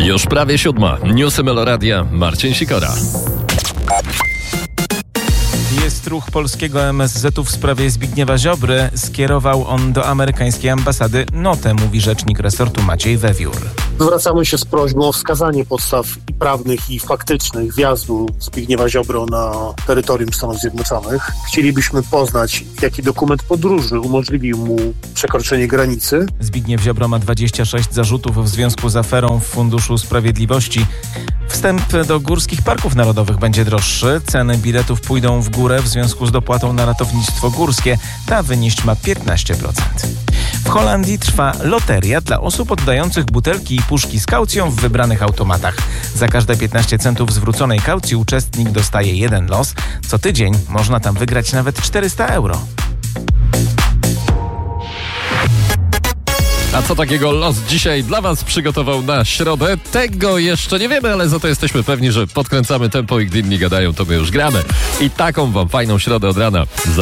Już prawie 7. Newsy Meloradia. Marcin Sikora. Jest ruch polskiego MSZ-u w sprawie Zbigniewa Ziobry. Skierował on do amerykańskiej ambasady notę, mówi rzecznik resortu Maciej Wewiór. Zwracamy się z prośbą o wskazanie podstaw i prawnych i faktycznych wjazdu Zbigniewa Ziobry na terytorium Stanów Zjednoczonych. Chcielibyśmy poznać, jaki dokument podróży umożliwił mu przekroczenie granicy. Zbigniew Ziobro ma 26 zarzutów w związku z aferą w Funduszu Sprawiedliwości. Wstęp do górskich parków narodowych będzie droższy. Ceny biletów pójdą w górę w związku z dopłatą na ratownictwo górskie. Ta wynieść ma 15%. W Holandii trwa loteria dla osób oddających butelki i puszki z kaucją w wybranych automatach. Za każde 15 centów zwróconej kaucji uczestnik dostaje jeden los. Co tydzień można tam wygrać nawet 400 euro. A co takiego los dzisiaj dla Was przygotował na środę? Tego jeszcze nie wiemy, ale za to jesteśmy pewni, że podkręcamy tempo i gdy inni gadają, to my już gramy. I taką Wam fajną środę od rana